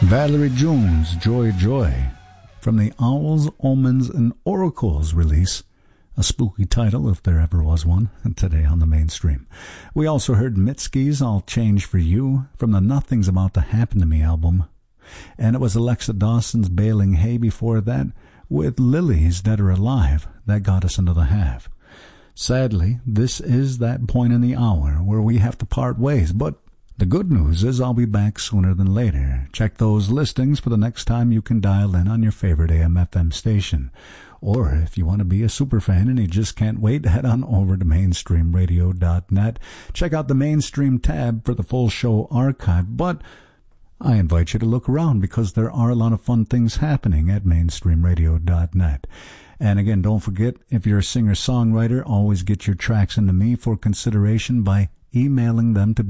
Valerie Jones, Joy Joy, from the Owls, Omens, and Oracles release, a spooky title if there ever was one, today on the mainstream. We also heard Mitski's I'll Change For You from the Nothing's About to Happen to Me album, and it was Alexa Dawson's Baling Hay before that with Lily's Dead or Alive that got us into the half. Sadly, this is that point in the hour where we have to part ways, but the good news is I'll be back sooner than later. Check those listings for the next time you can dial in on your favorite AM/FM station. Or if you want to be a superfan and you just can't wait, head on over to mainstreamradio.net. Check out the Mainstream tab for the full show archive. But I invite you to look around because there are a lot of fun things happening at mainstreamradio.net. And again, don't forget, if you're a singer-songwriter, always get your tracks into me for consideration by emailing them to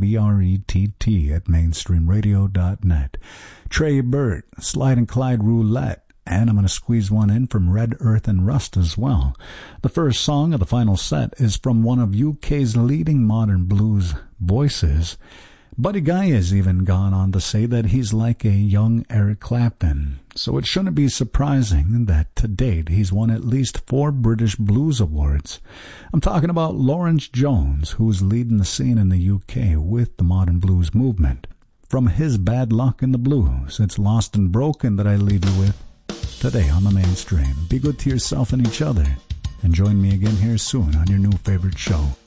brett@mainstreamradio.net. Trey Burt, Slide and Clyde Roulette, and I'm going to squeeze one in from Red Earth and Rust as well. The first song of the final set is from one of UK's leading modern blues voices. Buddy Guy has even gone on to say that he's like a young Eric Clapton, so it shouldn't be surprising that to date he's won at least 4 British Blues Awards. I'm talking about Lawrence Jones, who's leading the scene in the UK with the modern blues movement. From his Bad Luck in the Blues, it's Lost and Broken that I leave you with today on the Mainstream. Be good to yourself and each other, and join me again here soon on your new favorite show.